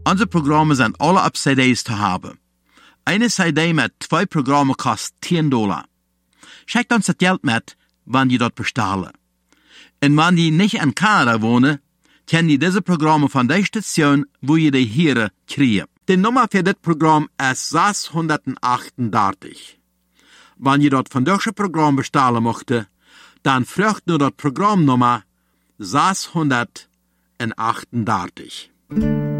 Unsere Programme sind alle auf CDs zu haben. Eine CD mit 2 Programmen kostet $10. Schickt uns das Geld mit, wenn ihr dort bestellen. Und wenn ihr nicht in Kanada wohnen, können ihr diese Programme von der Station, wo ihr die hier kriegt. Die Nummer für das Programm ist 638. Wenn ihr dort von deutschen Programm bestellen möchtet, dann fragt nur das Programmnummer 638.